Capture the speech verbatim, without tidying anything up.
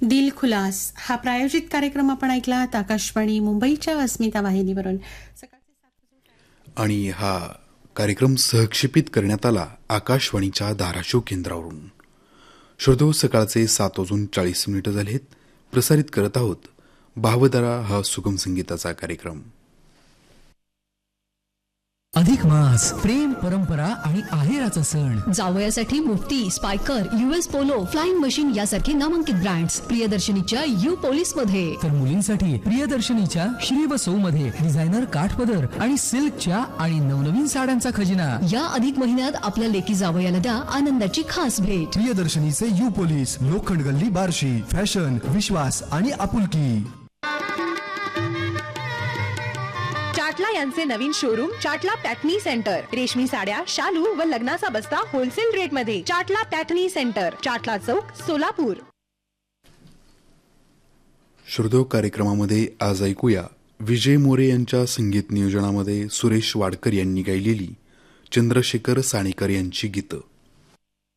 दिलखुलास हा प्रायोजित कार्यक्रम आपण ऐकलात आकाशवाणी मुंबईच्या अस्मिता वाहिनीवरून. आणि हा कार्यक्रम सहक्षेपित करण्यात आला आकाशवाणीच्या धाराशिव केंद्रावरून. श्रोतो, सकाळचे सात वाजून चाळीस मिनिटं झालेत. प्रसारित करत आहोत भावधारा हा सुगम संगीताचा कार्यक्रम. अधिक मास, प्रेम, परंपरा आणि आहेराचा सण. जावयासाठी Mufti, स्पायकर, US polo, flying machine यासारखे नामांकित ब्रँड्स प्रियदर्शनीच्या यू पोलीस मध्ये. तर मुलींसाठी प्रियदर्शनीच्या श्री व सौ मध्ये डिझायनर काठपदर आणि सिल्कच्या आणि नवनवीन साड्यांचा खजिना. या अधिक महिन्यात आपल्या लेकी जावयाला द्या आनंदाची खास भेट. प्रियदर्शनीचे यू पोलीस, लोखंड गल्ली, बार्शी. फॅशन, विश्वास आणि आपुलकी. चाटला यांचे नवीन शोरूम चाटला पॅटनी सेंटर. रेशमी साड्या, शालू व लग्नाचा बस्ता होलसेल रेट मध्ये. चाटला पॅटनी सेंटर, चाटला चौक, सोलापूर. श्रोतो, कार्यक्रमामध्ये आज ऐकूया विजय मोरे यांच्या संगीत नियोजनामध्ये सुरेश वाडकर यांनी गायलेली चंद्रशेखर साणेकर यांची गीतं.